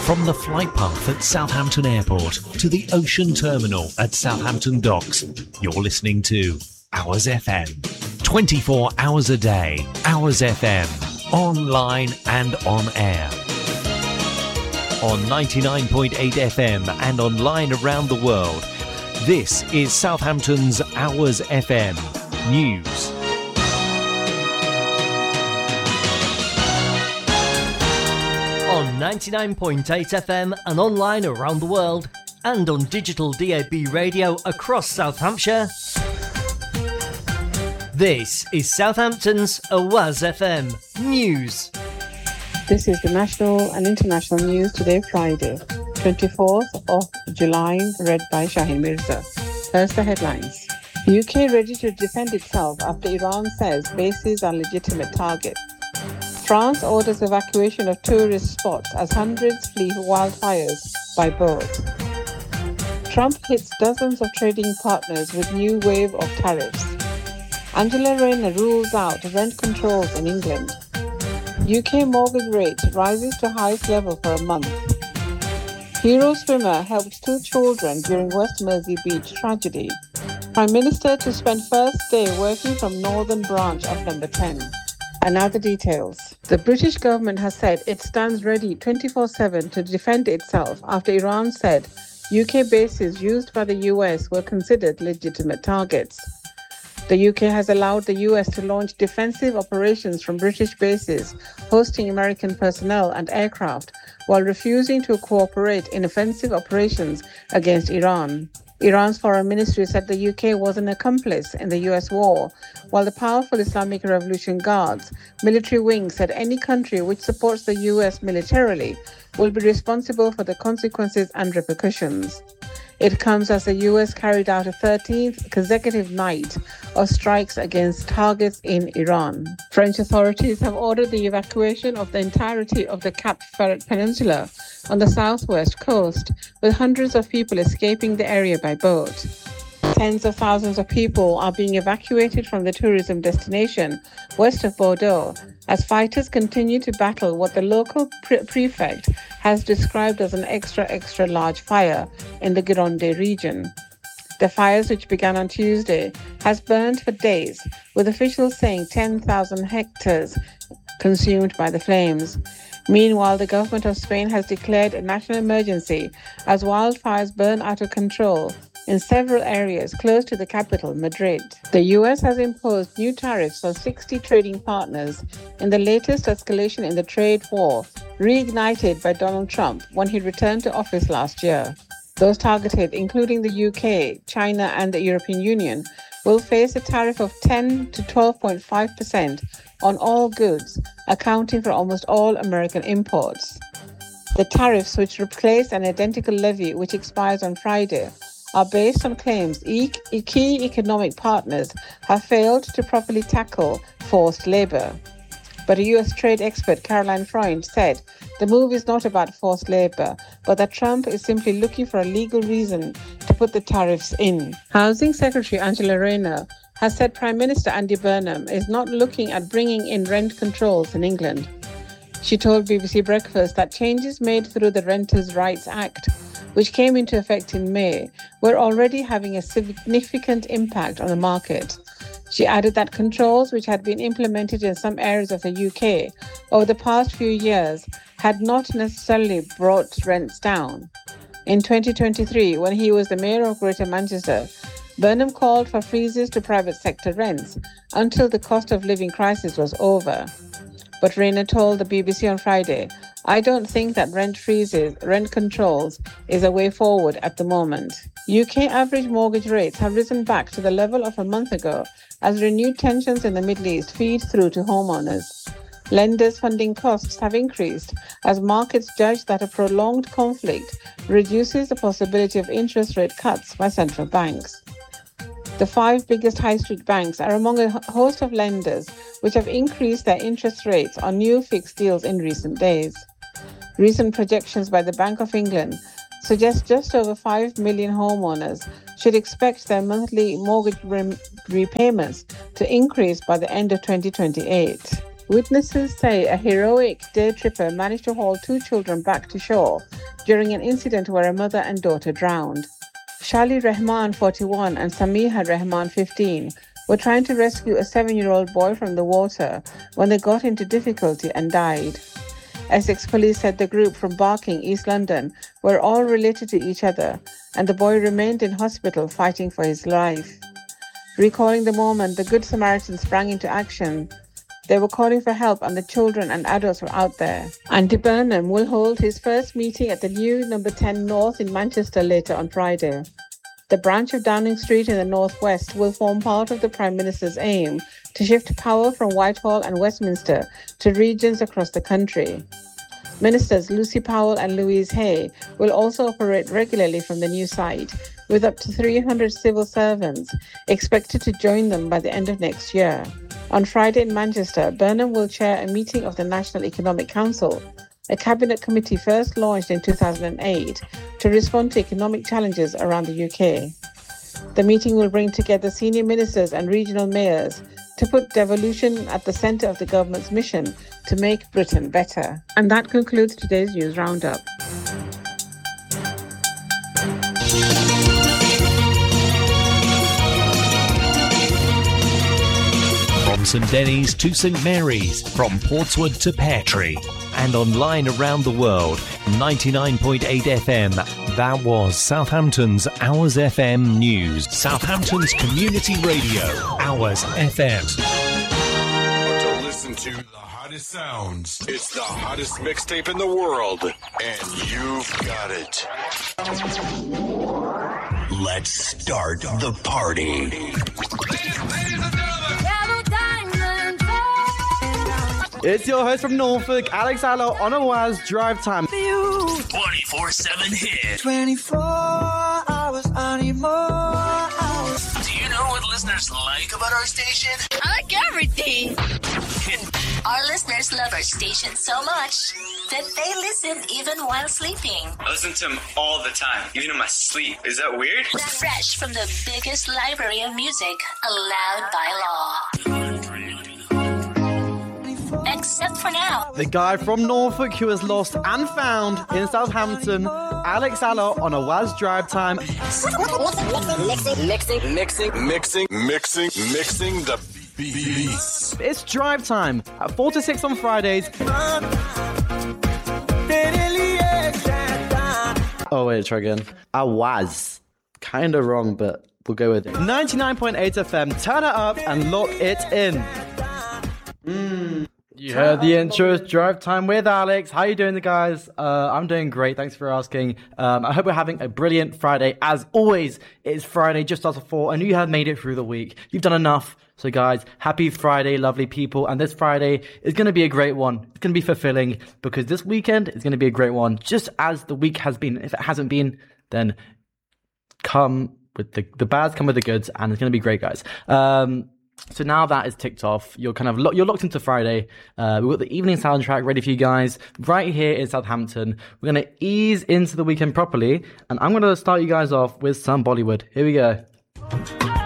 From the flight path at Southampton Airport to the ocean terminal at Southampton Docks, you're listening to Hours FM. 24 hours a day, Hours FM, online and on air. On 99.8 FM and online around the world, this is Southampton's Hours FM News. On 99.8 FM and online around the world, and on digital DAB radio across South Hampshire, this is Southampton's Hours FM News. This is the national and international news today, Friday, 24th of July, read by Shaheen Mirza. First, the headlines. UK ready to defend itself after Iran says bases are legitimate targets. France orders evacuation of tourist spots as hundreds flee wildfires by boat. Trump hits dozens of trading partners with new wave of tariffs. Angela Rayner rules out rent controls in England. UK mortgage rate rises to highest level for a month. Hero swimmer helped 2 children during West Mersey Beach tragedy. Prime Minister to spend first day working from Northern Branch of Number 10. And now the details. The British government has said it stands ready 24/7 to defend itself after Iran said UK bases used by the US were considered legitimate targets. The UK has allowed the US to launch defensive operations from British bases, hosting American personnel and aircraft, while refusing to cooperate in offensive operations against Iran. Iran's foreign ministry said the UK was an accomplice in the US war, while the powerful Islamic Revolution Guards military wing said any country which supports the US militarily will be responsible for the consequences and repercussions. It comes as the US carried out a 13th consecutive night of strikes against targets in Iran. French authorities have ordered the evacuation of the entirety of the Cap Ferret Peninsula on the southwest coast, with hundreds of people escaping the area by boat. Tens of thousands of people are being evacuated from the tourism destination west of Bordeaux as fighters continue to battle what the local prefect has described as an extra large fire in the Gironde region. The fires, which began on Tuesday, has burned for days, with officials saying 10,000 hectares consumed by the flames. Meanwhile, the government of Spain has declared a national emergency as wildfires burn out of control in several areas close to the capital, Madrid. The US has imposed new tariffs on 60 trading partners in the latest escalation in the trade war, reignited by Donald Trump when he returned to office last year. Those targeted, including the UK, China, and the European Union, will face a tariff of 10 to 12.5% on all goods, accounting for almost all American imports. The tariffs, which replace an identical levy which expires on Friday, are based on claims key economic partners have failed to properly tackle forced labor. But a US trade expert, Caroline Freund, said the move is not about forced labor, but that Trump is simply looking for a legal reason to put the tariffs in. Housing Secretary Angela Rayner has said Prime Minister Andy Burnham is not looking at bringing in rent controls in England. She told BBC Breakfast that changes made through the Renters' Rights Act, which came into effect in May, were already having a significant impact on the market. She added that controls which had been implemented in some areas of the UK over the past few years had not necessarily brought rents down. In 2023, when he was the mayor of Greater Manchester, Burnham called for freezes to private sector rents until the cost of living crisis was over. But Rayner told the BBC on Friday, "I don't think that rent controls is a way forward at the moment." UK average mortgage rates have risen back to the level of a month ago as renewed tensions in the Middle East feed through to homeowners. Lenders' funding costs have increased as markets judge that a prolonged conflict reduces the possibility of interest rate cuts by central banks. The 5 biggest high street banks are among a host of lenders which have increased their interest rates on new fixed deals in recent days. Recent projections by the Bank of England suggest just over 5 million homeowners should expect their monthly mortgage repayments to increase by the end of 2028. Witnesses say a heroic day tripper managed to haul 2 children back to shore during an incident where a mother and daughter drowned. Shali Rahman, 41, and Samiha Rahman, 15, were trying to rescue a 7-year-old boy from the water when they got into difficulty and died. Essex Police said the group from Barking, East London, were all related to each other, and the boy remained in hospital fighting for his life. Recalling the moment, the Good Samaritans sprang into action. They were calling for help, and the children and adults were out there. Andy Burnham will hold his first meeting at the new number 10 North in Manchester later on Friday. The branch of Downing Street in the northwest will form part of the Prime Minister's aim to shift power from Whitehall and Westminster to regions across the country. Ministers Lucy Powell and Louise Hay will also operate regularly from the new site, with up to 300 civil servants expected to join them by the end of next year. On Friday in Manchester, Burnham will chair a meeting of the National Economic Council, a cabinet committee first launched in 2008 to respond to economic challenges around the UK. The meeting will bring together senior ministers and regional mayors to put devolution at the centre of the government's mission to make Britain better. And that concludes today's news roundup. From St Denis to St Mary's, from Portswood to Peartree, and online around the world, 99.8 FM. That was Southampton's Hours FM News. Southampton's community radio, Hours FM. To listen to the hottest sounds, it's the hottest mixtape in the world, and you've got it. Let's start the party. It's your host from Norfolk, Alex Allo, on a Waz Drive Time. 24/7 hit. 24 hours, I need more hours. Do you know what listeners like about our station? I like everything. Our listeners love our station so much that they listen even while sleeping. I listen to them all the time, even in my sleep. Is that weird? Fresh from the biggest library of music allowed by law. Except for now. The guy from Norfolk who was lost and found in Southampton, Alex Allo, on a Waz Drive Time. Mixing the beats. It's Drive Time at 4 to 6 on Fridays. Oh, wait, try again. I was kind of wrong, but we'll go with it. 99.8 FM, turn it up and lock it in. You heard the intro. It's Drive Time with Alex. How you doing, guys? I'm doing great. Thanks for asking. I hope we're having a brilliant Friday. As always, it's Friday just after 4. I knew you have made it through the week. You've done enough. So, guys, happy Friday, lovely people. And this Friday is going to be a great one. It's going to be fulfilling because this weekend is going to be a great one, just as the week has been. If it hasn't been, then come with the bads, come with the goods, and it's going to be great, guys. So now that is ticked off, you're kind of you're locked into Friday. We've got the evening soundtrack ready for you guys right here in Southampton. We're going to ease into the weekend properly, and I'm going to start you guys off with some Bollywood. Here we go.